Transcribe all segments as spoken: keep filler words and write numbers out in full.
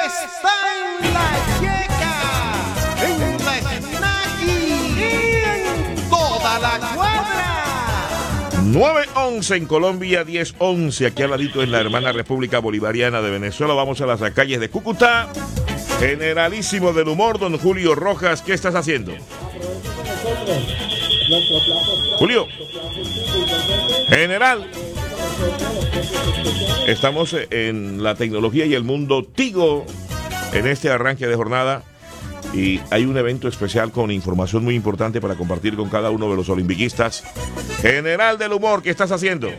está en la Yeca, en la Esnaki y en toda la cuadra. nueve once en Colombia, diez once aquí al ladito en la hermana República Bolivariana de Venezuela. Vamos a las calles de Cúcuta. Generalísimo del humor, don Julio Rojas, ¿qué estás haciendo? Julio. General. Estamos en la tecnología y el mundo Tigo en este arranque de jornada y hay un evento especial con información muy importante para compartir con cada uno de los olimpiquistas. General del humor, ¿qué estás haciendo?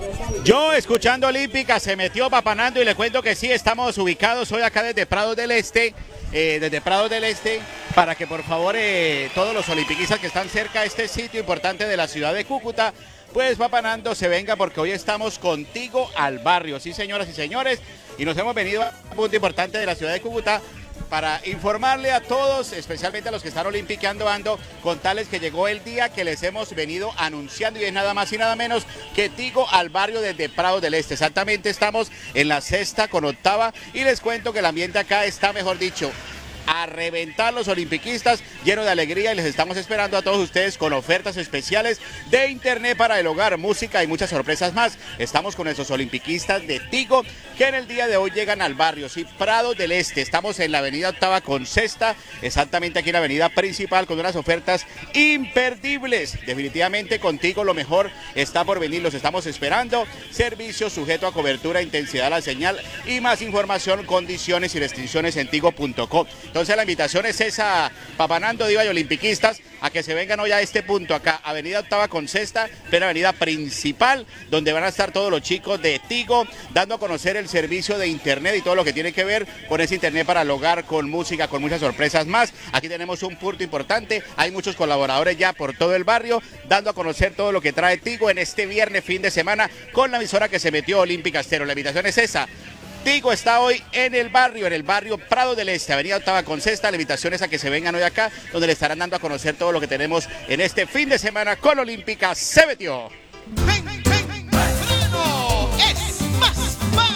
Yo escuchando Olímpica, se metió Papanando y le cuento que sí, estamos ubicados hoy acá desde Prados del Este, eh, desde Prados del Este, para que por favor eh, todos los olimpiquistas que están cerca de este sitio importante de la ciudad de Cúcuta, pues Papanando se venga porque hoy estamos contigo al barrio, sí señoras y señores, y nos hemos venido a un punto importante de la ciudad de Cúcuta para informarle a todos, especialmente a los que están olimpiqueando ando, contarles que llegó el día que les hemos venido anunciando y es nada más y nada menos que Tigo al barrio desde Prados del Este. Exactamente estamos en la sexta con octava y les cuento que el ambiente acá está, mejor dicho, a reventar los olimpiquistas, lleno de alegría y les estamos esperando a todos ustedes con ofertas especiales de internet para el hogar, música y muchas sorpresas más. Estamos con nuestros olimpiquistas de Tigo que en el día de hoy llegan al barrio, sí, Prados del Este. Estamos en la avenida Octava con Sexta, exactamente aquí en la avenida principal con unas ofertas imperdibles. Definitivamente contigo lo mejor está por venir, los estamos esperando. Servicio sujeto a cobertura, intensidad de la señal y más información, condiciones y restricciones en tigo punto com. Entonces la invitación es esa, Papanando, Diva y olimpiquistas, a que se vengan hoy a este punto acá, avenida Octava con Sexta, pero avenida principal, donde van a estar todos los chicos de Tigo, dando a conocer el servicio de internet y todo lo que tiene que ver con ese internet para el hogar, con música, con muchas sorpresas más. Aquí tenemos un punto importante, hay muchos colaboradores ya por todo el barrio, dando a conocer todo lo que trae Tigo en este viernes, fin de semana, con la emisora que se metió, Olímpica Estéreo. La invitación es esa. Tigo está hoy en el barrio, en el barrio Prados del Este, avenida Octava con Sexta. La invitación es a que se vengan hoy acá, donde le estarán dando a conocer todo lo que tenemos en este fin de semana con Olímpica se metió. Ven, ven, ven, Alfredo, es más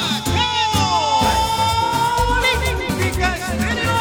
bacano. Olímpica Estéreo.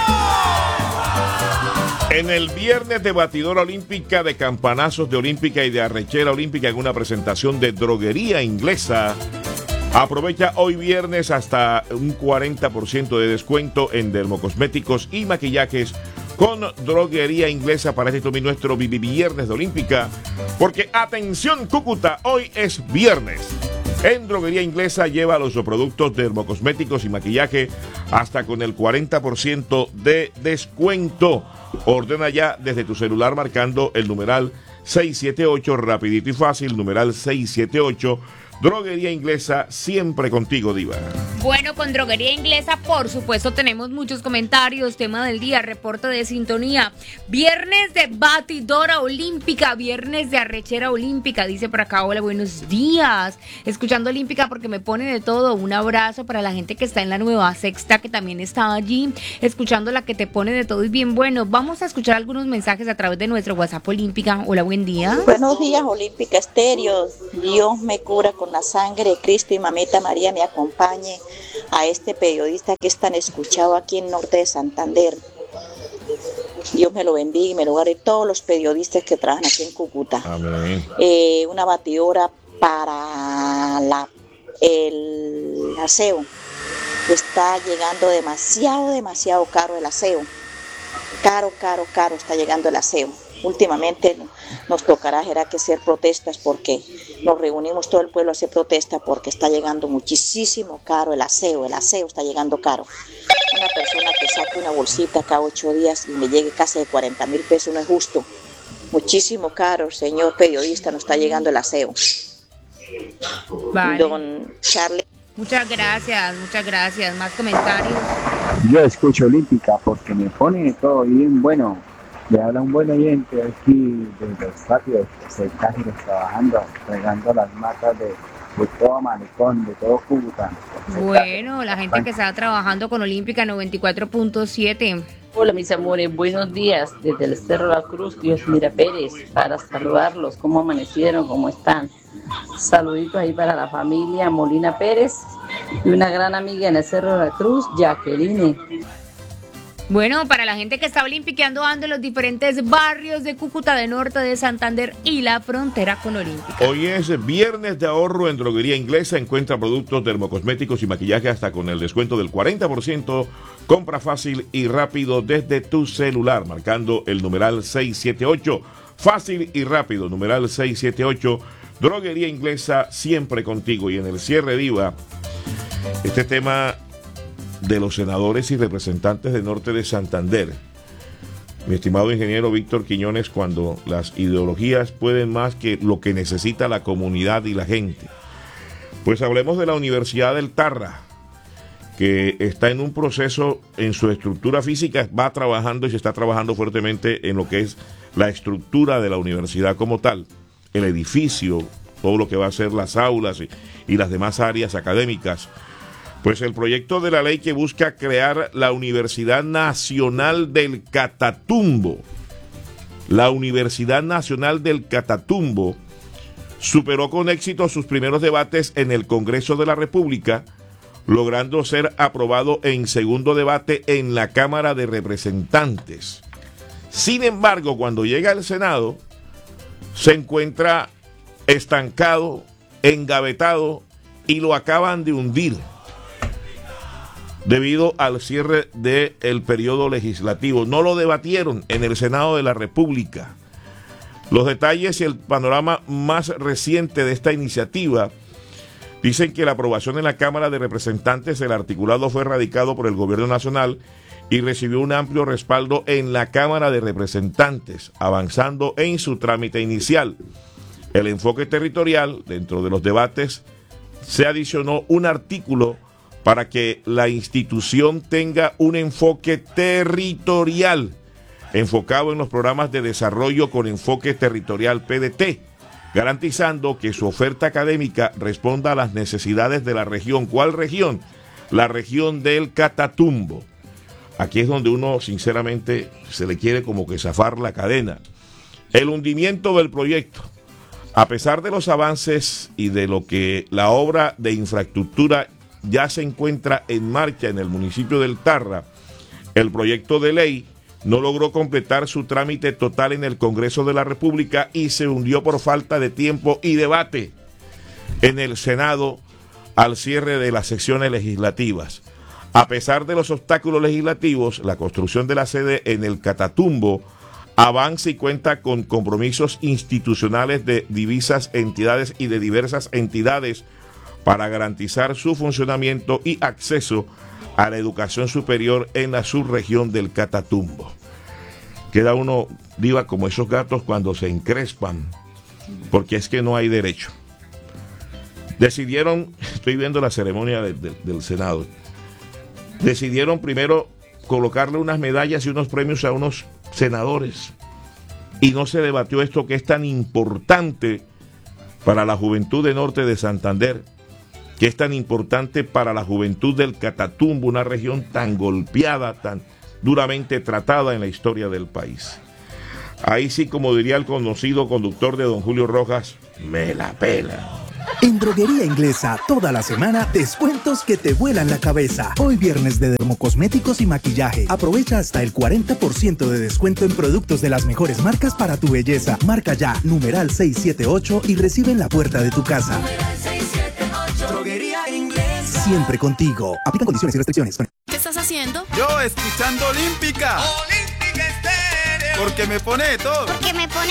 En el viernes de batidora olímpica, de campanazos de olímpica y de arrechera olímpica en una presentación de droguería inglesa. Aprovecha hoy viernes hasta un cuarenta por ciento de descuento en dermocosméticos y maquillajes con droguería inglesa para este domingo, nuestro viernes de Olímpica. Porque atención Cúcuta, hoy es viernes. En droguería inglesa lleva los productos dermocosméticos y maquillaje hasta con el cuarenta por ciento de descuento. Ordena ya desde tu celular marcando el numeral seiscientos setenta y ocho, rapidito y fácil, numeral seiscientos setenta y ocho. Droguería Inglesa, siempre contigo, Diva. Bueno, con Droguería Inglesa, por supuesto, tenemos muchos comentarios. Tema del día, reporte de sintonía. Viernes de batidora olímpica, viernes de arrechera olímpica. Dice por acá, hola, buenos días. Escuchando Olímpica porque me pone de todo. Un abrazo para la gente que está en la Nueva Sexta, que también está allí, escuchando la que te pone de todo y bien bueno. Vamos a escuchar algunos mensajes a través de nuestro WhatsApp Olímpica. Hola, buen día. Buenos días, Olímpica Estéreo. Dios me cura con la sangre de Cristo y Mamita María me acompañe a este periodista que es tan escuchado aquí en Norte de Santander. Dios me lo bendiga y me lo guarde todos los periodistas que trabajan aquí en Cúcuta. Amén. Eh, una batidora para la, el aseo. Está llegando demasiado, demasiado caro el aseo. Caro, caro, caro está llegando el aseo. Últimamente nos tocará será que hacer protestas porque nos reunimos todo el pueblo a hacer protesta porque está llegando muchísimo caro el aseo, el aseo está llegando caro. Una persona que saque una bolsita cada ocho días y me llegue casi de cuarenta mil pesos no es justo. Muchísimo caro, señor periodista, nos está llegando el aseo. Vale. Don Charlie. Muchas gracias, muchas gracias. Más comentarios. Yo escucho Olímpica porque me pone todo bien bueno. Le habla un buen oyente aquí de los patios sectarios trabajando, regando las matas de, de todo Malecón, de todo Cúcuta. Bueno, la gente que está trabajando con Olímpica noventa y cuatro punto siete. Hola mis amores, buenos días desde el Cerro La Cruz, Dios Mira Pérez, para saludarlos, cómo amanecieron, cómo están. Saluditos ahí para la familia Molina Pérez Y una gran amiga en el Cerro de la Cruz, Jacqueline. Bueno, para la gente que está olimpiqueando ando en los diferentes barrios de Cúcuta, de Norte, de Santander y la frontera con Olímpica. Hoy es viernes de ahorro en Droguería Inglesa. Encuentra productos dermocosméticos y maquillaje hasta con el descuento del cuarenta por ciento. Compra fácil y rápido desde tu celular, marcando el numeral seiscientos setenta y ocho. Fácil y rápido, numeral seiscientos setenta y ocho. Droguería Inglesa, siempre contigo. Y en el cierre, Diva, este tema de los senadores y representantes del norte de Santander. Mi estimado ingeniero Víctor Quiñones, cuando las ideologías pueden más que lo que necesita la comunidad y la gente. Pues hablemos de la Universidad del Tarra, que está en un proceso en su estructura física, va trabajando y se está trabajando fuertemente en lo que es la estructura de la universidad como tal, el edificio, todo lo que va a ser las aulas y, y las demás áreas académicas. Pues el proyecto de la ley que busca crear la Universidad Nacional del Catatumbo, la Universidad Nacional del Catatumbo, superó con éxito sus primeros debates en el Congreso de la República, logrando ser aprobado en segundo debate en la Cámara de Representantes. Sin embargo, cuando llega al Senado, se encuentra estancado, engavetado y lo acaban de hundir debido al cierre del periodo legislativo. No lo debatieron en el Senado de la República. Los detalles y el panorama más reciente de esta iniciativa dicen que la aprobación en la Cámara de Representantes, el articulado fue radicado por el Gobierno Nacional y recibió un amplio respaldo en la Cámara de Representantes, avanzando en su trámite inicial. El enfoque territorial, dentro de los debates, se adicionó un artículo para que la institución tenga un enfoque territorial, enfocado en los programas de desarrollo con enfoque territorial P D T, garantizando que su oferta académica responda a las necesidades de la región. ¿Cuál región? La región del Catatumbo. Aquí es donde uno, sinceramente, se le quiere como que zafar la cadena. El hundimiento del proyecto. A pesar de los avances y de lo que la obra de infraestructura ya se encuentra en marcha en el municipio del Tarra, el proyecto de ley no logró completar su trámite total en el Congreso de la República y se hundió por falta de tiempo y debate en el Senado al cierre de las sesiones legislativas. A pesar de los obstáculos legislativos, la construcción de la sede en el Catatumbo avanza y cuenta con compromisos institucionales de diversas entidades y de diversas entidades para garantizar su funcionamiento y acceso a la educación superior en la subregión del Catatumbo. Queda uno, diva, como esos gatos cuando se encrespan, porque es que no hay derecho. Decidieron, estoy viendo la ceremonia de, de, del Senado, decidieron primero colocarle unas medallas y unos premios a unos senadores, y no se debatió esto que es tan importante para la juventud de Norte de Santander, que es tan importante para la juventud del Catatumbo, una región tan golpeada, tan duramente tratada en la historia del país. Ahí sí, como diría el conocido conductor de Don Julio Rojas, me la pela. En Droguería Inglesa, toda la semana, descuentos que te vuelan la cabeza. Hoy viernes de dermocosméticos y maquillaje. Aprovecha hasta el cuarenta por ciento de descuento en productos de las mejores marcas para tu belleza. Marca ya, numeral seiscientos setenta y ocho y recibe en la puerta de tu casa. Droguería Inglesa. Siempre contigo. Aplican condiciones y restricciones. ¿Qué estás haciendo? Yo escuchando Olímpica. Olímpica Estéreo. Porque me pone de todo. Porque me pone